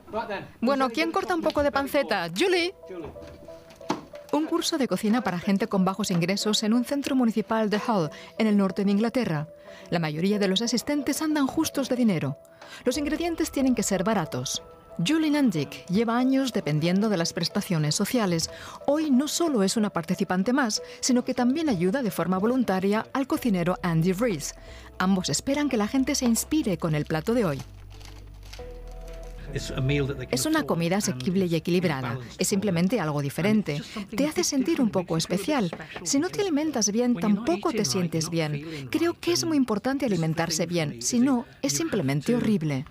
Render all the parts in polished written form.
Bueno, ¿quién corta un poco de panceta? ¡Julie! Un curso de cocina para gente con bajos ingresos en un centro municipal de Hull, en el norte de Inglaterra. La mayoría de los asistentes andan justos de dinero. Los ingredientes tienen que ser baratos. Julie Nandick lleva años dependiendo de las prestaciones sociales. Hoy no solo es una participante más, sino que también ayuda de forma voluntaria al cocinero Andy Rees. Ambos esperan que la gente se inspire con el plato de hoy. Es una comida asequible y equilibrada. Es simplemente algo diferente. Te hace sentir un poco especial. Si no te alimentas bien, tampoco te sientes bien. Creo que es muy importante alimentarse bien. Si no, es simplemente horrible.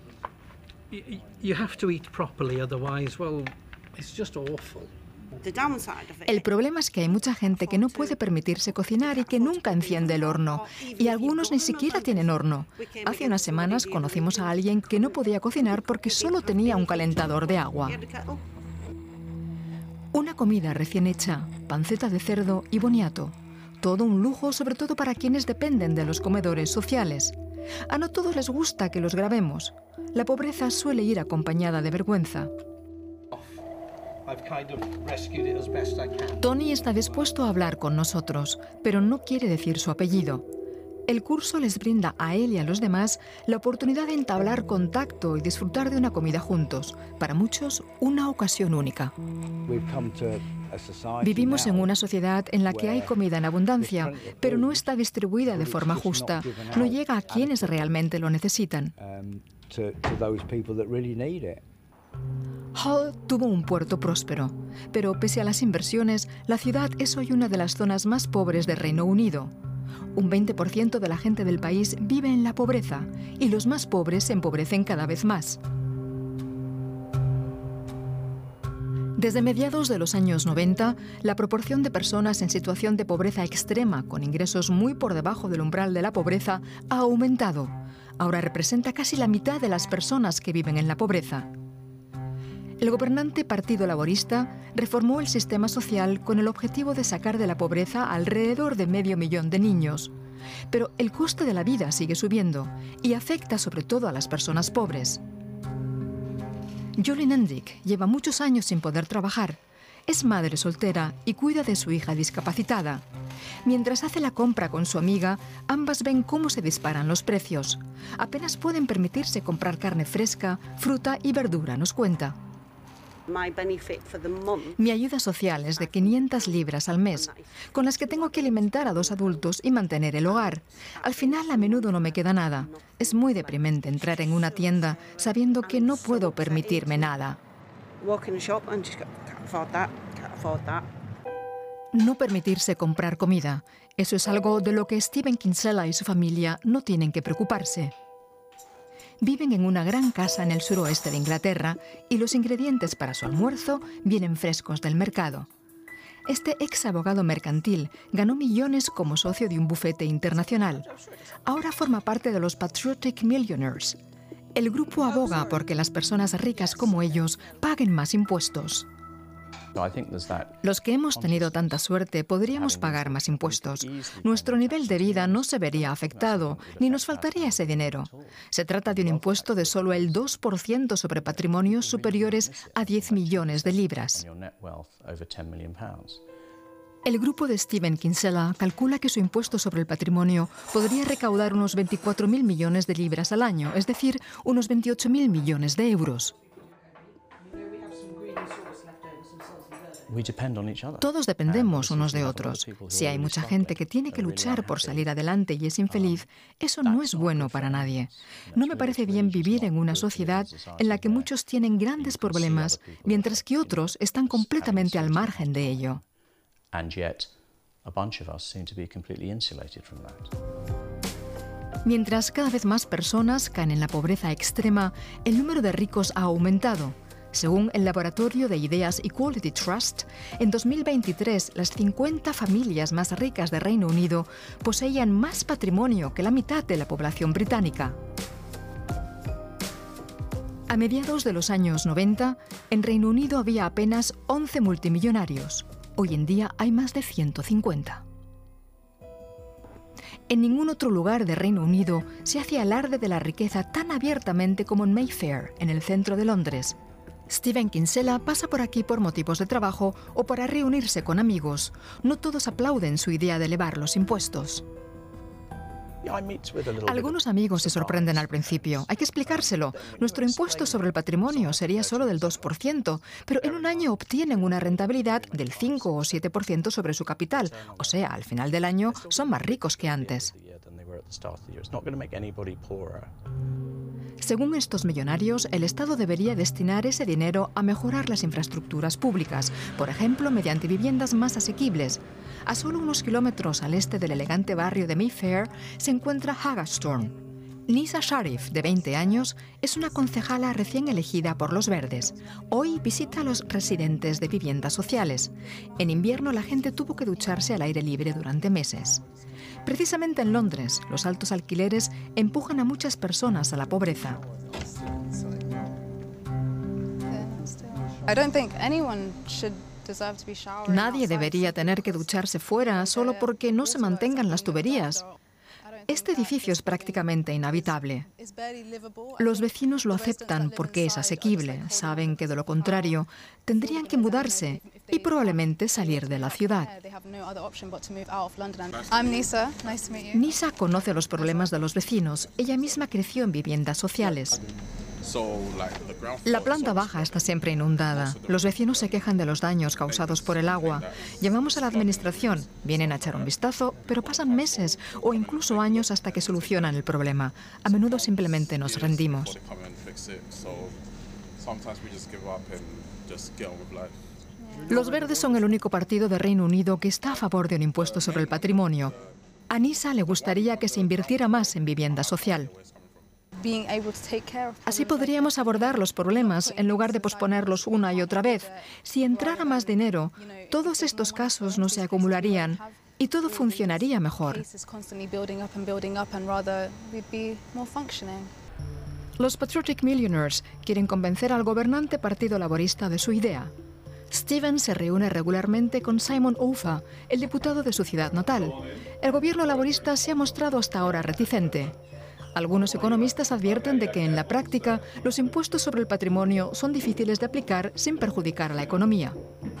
El problema es que hay mucha gente que no puede permitirse cocinar y que nunca enciende el horno. Y algunos ni siquiera tienen horno. Hace unas semanas conocimos a alguien que no podía cocinar porque solo tenía un calentador de agua. Una comida recién hecha, panceta de cerdo y boniato. Todo un lujo, sobre todo para quienes dependen de los comedores sociales. A no todos les gusta que los grabemos. La pobreza suele ir acompañada de vergüenza. Tony está dispuesto a hablar con nosotros, pero no quiere decir su apellido. El curso les brinda a él y a los demás la oportunidad de entablar contacto y disfrutar de una comida juntos. Para muchos, una ocasión única. Vivimos en una sociedad en la que hay comida en abundancia, pero no está distribuida de forma justa. No llega a quienes realmente lo necesitan. Hull tuvo un puerto próspero, pero pese a las inversiones, la ciudad es hoy una de las zonas más pobres del Reino Unido. Un 20% de la gente del país vive en la pobreza y los más pobres se empobrecen cada vez más. Desde mediados de los años 90, la proporción de personas en situación de pobreza extrema con ingresos muy por debajo del umbral de la pobreza ha aumentado. Ahora representa casi la mitad de las personas que viven en la pobreza. El gobernante Partido Laborista reformó el sistema social con el objetivo de sacar de la pobreza a alrededor de 500.000 de niños. Pero el coste de la vida sigue subiendo y afecta sobre todo a las personas pobres. Julie Nandick lleva muchos años sin poder trabajar. Es madre soltera y cuida de su hija discapacitada. Mientras hace la compra con su amiga, ambas ven cómo se disparan los precios. Apenas pueden permitirse comprar carne fresca, fruta y verdura, nos cuenta. Mi ayuda social es de 500 libras al mes, con las que tengo que alimentar a 2 adultos y mantener el hogar. Al final, a menudo no me queda nada. Es muy deprimente entrar en una tienda sabiendo que no puedo permitirme nada. No permitirse comprar comida. Eso es algo de lo que Stephen Kinsella y su familia no tienen que preocuparse. Viven en una gran casa en el suroeste de Inglaterra y los ingredientes para su almuerzo vienen frescos del mercado. Este ex abogado mercantil ganó millones como socio de un bufete internacional. Ahora forma parte de los Patriotic Millionaires. El grupo aboga porque las personas ricas como ellos paguen más impuestos. Los que hemos tenido tanta suerte podríamos pagar más impuestos. Nuestro nivel de vida no se vería afectado, ni nos faltaría ese dinero. Se trata de un impuesto de solo el 2% sobre patrimonios superiores a 10 millones de libras. El grupo de Stephen Kinsella calcula que su impuesto sobre el patrimonio podría recaudar unos 24.000 millones de libras al año, es decir, unos 28.000 millones de euros. Todos dependemos unos de otros. Si hay mucha gente que tiene que luchar por salir adelante y es infeliz, eso no es bueno para nadie. No me parece bien vivir en una sociedad en la que muchos tienen grandes problemas, mientras que otros están completamente al margen de ello. Mientras cada vez más personas caen en la pobreza extrema, el número de ricos ha aumentado. Según el Laboratorio de Ideas Equality Trust, en 2023 las 50 familias más ricas de Reino Unido poseían más patrimonio que la mitad de la población británica. A mediados de los años 90, en Reino Unido había apenas 11 multimillonarios. Hoy en día hay más de 150. En ningún otro lugar de Reino Unido se hace alarde de la riqueza tan abiertamente como en Mayfair, en el centro de Londres. Steven Kinsella pasa por aquí por motivos de trabajo o para reunirse con amigos. No todos aplauden su idea de elevar los impuestos. Algunos amigos se sorprenden al principio. Hay que explicárselo. Nuestro impuesto sobre el patrimonio sería solo del 2%, pero en un año obtienen una rentabilidad del 5 o 7% sobre su capital. O sea, al final del año son más ricos que antes. Según estos millonarios, el Estado debería destinar ese dinero a mejorar las infraestructuras públicas, por ejemplo, mediante viviendas más asequibles. A solo unos kilómetros al este del elegante barrio de Mayfair se encuentra Haggerston. Nisa Sharif, de 20 años, es una concejala recién elegida por los Verdes. Hoy visita a los residentes de viviendas sociales. En invierno la gente tuvo que ducharse al aire libre durante meses. Precisamente en Londres, los altos alquileres empujan a muchas personas a la pobreza. Nadie debería tener que ducharse fuera solo porque no se mantengan las tuberías. Este edificio es prácticamente inhabitable. Los vecinos lo aceptan porque es asequible. Saben que de lo contrario tendrían que mudarse y probablemente salir de la ciudad. Nisa conoce los problemas de los vecinos. Ella misma creció en viviendas sociales. La planta baja está siempre inundada. Los vecinos se quejan de los daños causados por el agua. Llamamos a la administración, vienen a echar un vistazo, pero pasan meses o incluso años hasta que solucionan el problema. A menudo simplemente nos rendimos. Los Verdes son el único partido de Reino Unido que está a favor de un impuesto sobre el patrimonio. A Nisa le gustaría que se invirtiera más en vivienda social. Así podríamos abordar los problemas en lugar de posponerlos una y otra vez. Si entrara más dinero, todos estos casos no se acumularían y todo funcionaría mejor. Los Patriotic Millionaires quieren convencer al gobernante Partido Laborista de su idea. Steven se reúne regularmente con Simon Ofa, el diputado de su ciudad natal. El gobierno laborista se ha mostrado hasta ahora reticente. Algunos economistas advierten de que en la práctica los impuestos sobre el patrimonio son difíciles de aplicar sin perjudicar a la economía.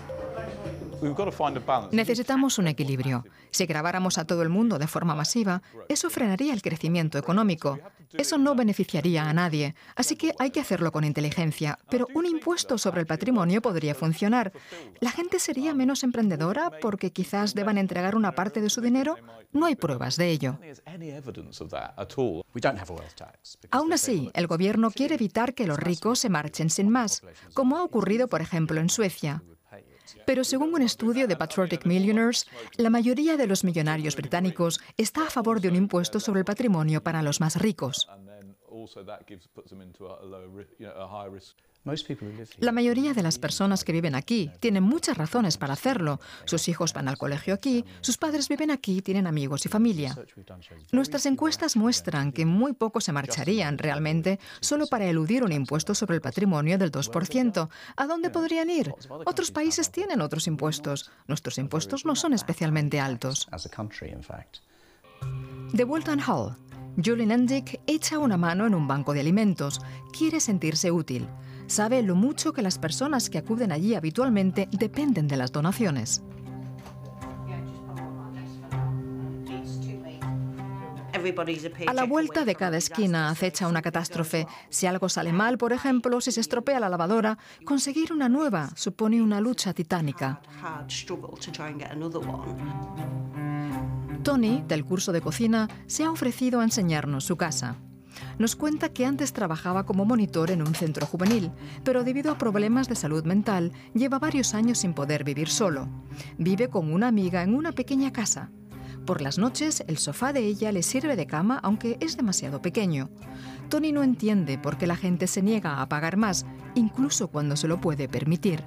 Necesitamos un equilibrio. Si graváramos a todo el mundo de forma masiva, eso frenaría el crecimiento económico. Eso no beneficiaría a nadie, así que hay que hacerlo con inteligencia. Pero un impuesto sobre el patrimonio podría funcionar. ¿La gente sería menos emprendedora porque quizás deban entregar una parte de su dinero? No hay pruebas de ello. Aún así, el gobierno quiere evitar que los ricos se marchen sin más, como ha ocurrido, por ejemplo, en Suecia. Pero según un estudio de Patriotic Millionaires, la mayoría de los millonarios británicos está a favor de un impuesto sobre el patrimonio para los más ricos. La mayoría de las personas que viven aquí tienen muchas razones para hacerlo. Sus hijos van al colegio aquí, sus padres viven aquí, tienen amigos y familia. Nuestras encuestas muestran que muy pocos se marcharían realmente solo para eludir un impuesto sobre el patrimonio del 2%. ¿A dónde podrían ir? Otros países tienen otros impuestos. Nuestros impuestos no son especialmente altos. De vuelta en Hull, Julian Endick echa una mano en un banco de alimentos. Quiere sentirse útil. Sabe lo mucho que las personas que acuden allí habitualmente dependen de las donaciones. A la vuelta de cada esquina acecha una catástrofe. Si algo sale mal, por ejemplo, si se estropea la lavadora, conseguir una nueva supone una lucha titánica. Tony, del curso de cocina, se ha ofrecido a enseñarnos su casa. Nos cuenta que antes trabajaba como monitor en un centro juvenil, pero debido a problemas de salud mental, lleva varios años sin poder vivir solo. Vive con una amiga en una pequeña casa. Por las noches, el sofá de ella le sirve de cama, aunque es demasiado pequeño. Tony no entiende por qué la gente se niega a pagar más, incluso cuando se lo puede permitir.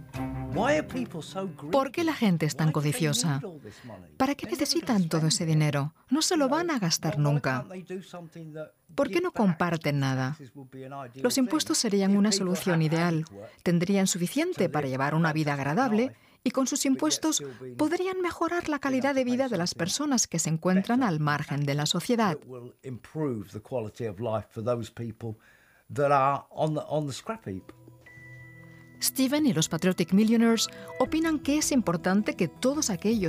¿Por qué la gente es tan codiciosa? ¿Para qué necesitan todo ese dinero? No se lo van a gastar nunca. ¿Por qué no comparten nada? Los impuestos serían una solución ideal. Tendrían suficiente para llevar una vida agradable y con sus impuestos podrían mejorar la calidad de vida de las personas que se encuentran al margen de la sociedad. Steven y los Patriotic Millionaires opinan que es importante que todos aquellos